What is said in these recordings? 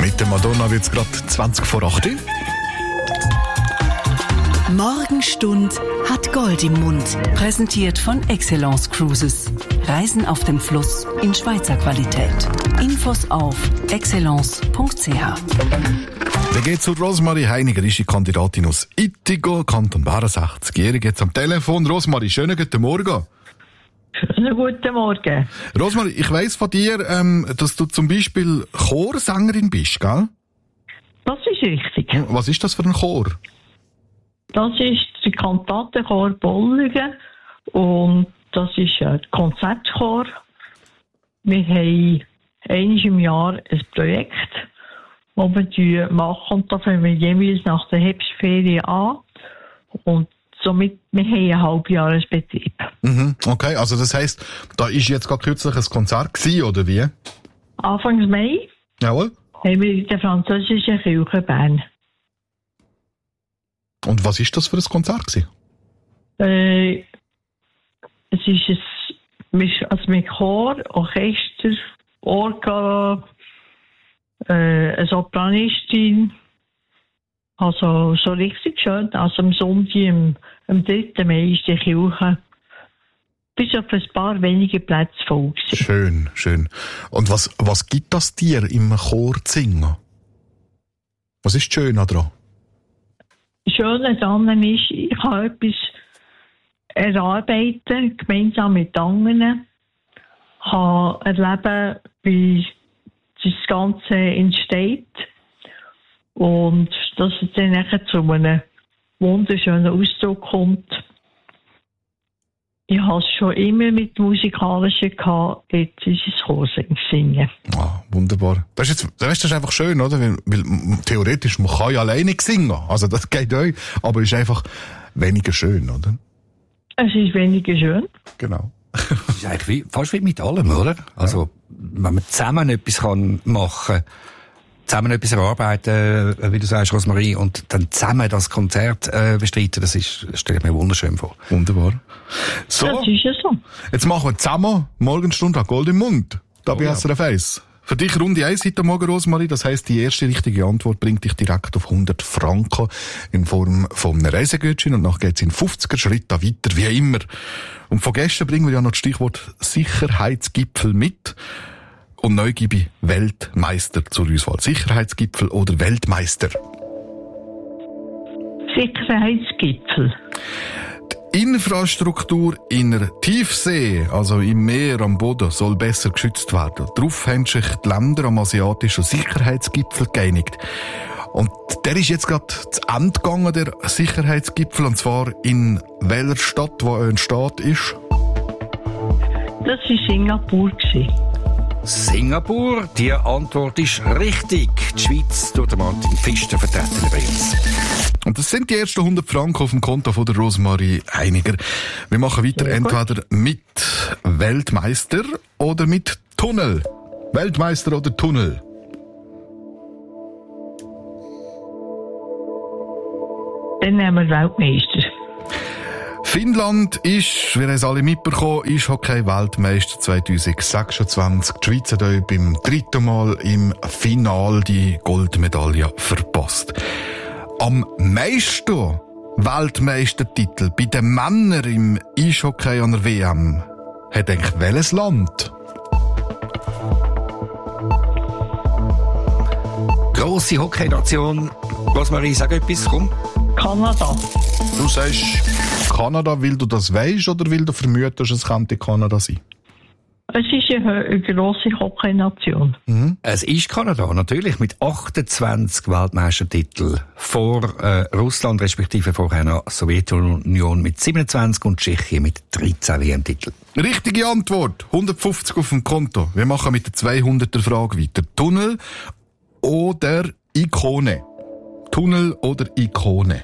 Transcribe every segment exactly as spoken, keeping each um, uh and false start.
Mit der Madonna wird es gerade zwanzig vor acht. Morgenstund hat Gold im Mund. Präsentiert von Excellence Cruises. Reisen auf dem Fluss in Schweizer Qualität. Infos auf excellence punkt c h. Der geht zu Rosmarie Heiniger, ist die Kandidatin aus Ittigo, Kanton Bern, sechzigjährig, jetzt am Telefon. Rosmarie, schönen guten Morgen. Schönen guten Morgen. Rosmarie, ich weiss von dir, ähm, dass du zum Beispiel Chorsängerin bist, gell? Das ist richtig. Was ist das für ein Chor? Das ist der Kantatenchor Bolligen und das ist ein Konzertchor. Wir haben einmal im Jahr ein Projekt, das wir machen, und da fangen wir jeweils nach der Herbstferien an. Und somit, wir haben einen Halbjahresbetrieb. Mhm, okay, also das heisst, da ist jetzt gerade kürzlich ein Konzert gewesen, oder wie? Anfang Mai Jawohl. haben wir in der französischen Kirche Bern. Und was ist das für ein Konzert gewesen? Äh, es ist ein, mit- also mit Chor, Orchester, Orgel, äh, eine Sopranistin. Also so richtig schön. Also am Sonntag, am, am dritten Mai ist die Kirche bis auf ein paar wenige Plätze voll gewesen. Schön, schön. Und was, was gibt das dir im Chor zu singen? Was ist schön daran? Das Schöne daran ist, ich kann etwas erarbeiten, gemeinsam mit anderen. Ich kann erleben, wie das Ganze entsteht. Und dass es dann nachher zu einem wunderschönen Ausdruck kommt. Ich habe es schon immer mit Musikalischen gehabt, jetzt ist es Chorsingen. Ah, wunderbar. Das ist, jetzt, das ist einfach schön, oder? Weil, weil theoretisch, man kann ja alleine singen. Also das geht euch, aber es ist einfach weniger schön, oder? Es ist weniger schön. Genau. Das ist eigentlich wie, fast wie mit allem, oder? Also, wenn man zusammen etwas kann machen kann, zusammen etwas erarbeiten, äh, wie du sagst, Rosmarie, und dann zusammen das Konzert äh, bestreiten, das ist, das stelle ich mir wunderschön vor. Wunderbar. So, Das ist ja so. jetzt machen wir zusammen Morgenstunde an Gold im Mund. Da bei ja. S R F eins. Für dich Runde eins heute Morgen, Rosmarie. Das heisst, die erste richtige Antwort bringt dich direkt auf hundert Franken in Form von einem Reisegutschein und nachher geht's in fünfziger Schritten weiter, wie immer. Und von gestern bringen wir ja noch das Stichwort Sicherheitsgipfel mit. Und neu gebe ich Weltmeister zur Auswahl. Sicherheitsgipfel oder Weltmeister? Sicherheitsgipfel. Die Infrastruktur in der Tiefsee, also im Meer, am Boden, soll besser geschützt werden. Darauf haben sich die Länder am asiatischen Sicherheitsgipfel geeinigt. Und der ist jetzt gerade zu Ende gegangen, der Sicherheitsgipfel, und zwar in welcher Stadt, wo ein Staat ist? Das war Singapur gewesen. Singapur, die Antwort ist richtig. Die Schweiz durch den Martin Pfister vertreten übrigens. Und das sind die ersten hundert Franken auf dem Konto von der Rosmarie Heiniger. Wir machen weiter Sehr gut. entweder mit Weltmeister oder mit Tunnel. Weltmeister oder Tunnel? Dann nehmen wir Weltmeister. Finnland ist, wir haben es alle mitbekommen, ist Hockey-Weltmeister zwanzig sechsundzwanzig. Die Schweiz hat euch beim dritten Mal im Finale die Goldmedaille verpasst. Am meisten Weltmeistertitel bei den Männern im Eishockey an der W M hat eigentlich welches Land? Grosse Hockey-Nation. Rosmarie, sag etwas, komm. Kanada. Du sagst Kanada, weil du das weisst oder weil du vermutest, es könnte Kanada sein? Es ist eine, eine grosse Hockey-Nation. Mhm. Es ist Kanada, natürlich, mit achtundzwanzig Weltmeistertiteln vor äh, Russland, respektive vorher noch Sowjetunion mit siebenundzwanzig und Tschechien mit dreizehn W M-Titeln. Richtige Antwort. hundertfünfzig auf dem Konto. Wir machen mit der zweihunderter Frage weiter. Tunnel oder Ikone? Tunnel oder Ikone?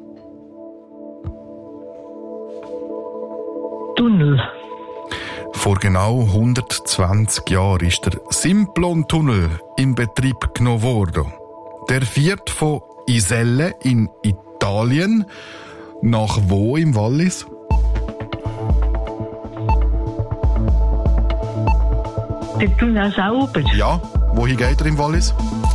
Tunnel. Vor genau hundertzwanzig Jahren ist der Simplon-Tunnel in Betrieb genommen worden. Der führt von Iselle in Italien nach wo im Wallis? Der Tunnel selber. Ja, Wohin geht er im Wallis?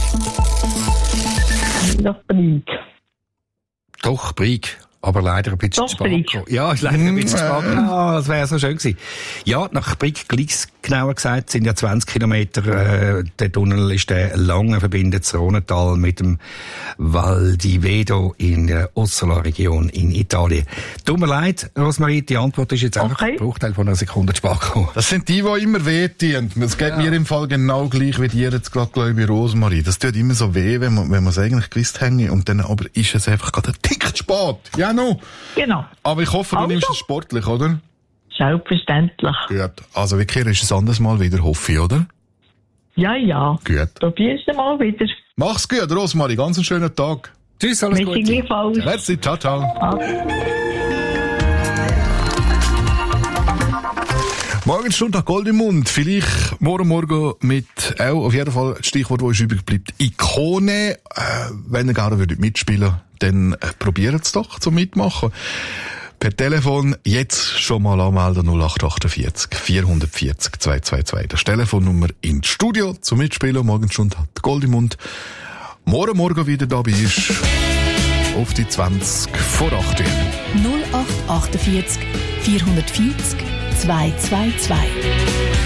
Nach Brieg. Doch, Brieg. Aber leider ein bisschen Doch, spät Brieg. gekommen. Ja, ist leider ein bisschen Mm, spät. Ah, das wäre so schön gewesen. Ja, nach Brieg, gleich genauer gesagt, sind ja zwanzig Kilometer. Äh, der Tunnel ist der lange, verbindet das Rhonetal mit dem Val di Vedo in der Ossola-Region in Italien. Tut mir leid, Rosmarie, die Antwort ist jetzt einfach Okay. ein Bruchteil von einer Sekunde zu spät gekommen. Das sind die, die immer weh tun. Es geht Ja. mir im Fall genau gleich wie dir jetzt gerade, glaube ich, Rosmarie. Das tut immer so weh, wenn man, wenn man es eigentlich gewusst hänge und dann aber ist es einfach gerade ein Tick zu spät. Ja, no. Genau. Aber ich hoffe, du Also. nimmst es sportlich, oder? Selbstverständlich. Gut. Also, wir kehren es ein anderes Mal wieder, hoffe ich, oder? Ja, ja. Gut. Probier's mal wieder. Mach's gut, Rosmarie. Ganz einen schönen Tag. Tschüss, alles Merci Gute. gleichfalls. Merci, ciao, ciao. Morgenstunde nach Gold im Mund. Vielleicht morgen morgen mit auch auf jeden Fall das Stichwort, das übrig bleibt. Ikone. Äh, wenn ihr gerne würdet mitspielen, dann äh, probiert es doch zum Mitmachen. Per Telefon jetzt schon mal anmelden null acht achtundvierzig vierhundertvierzig zweihundertzweiundzwanzig. Das ist die Telefonnummer ins Studio zum Mitspielen. Morgenstunde hat Gold im Mund. Morgen morgen wieder dabei ist auf die zwanzig vor acht. null acht achtundvierzig vierhundertvierzig zweihundertzweiundzwanzig.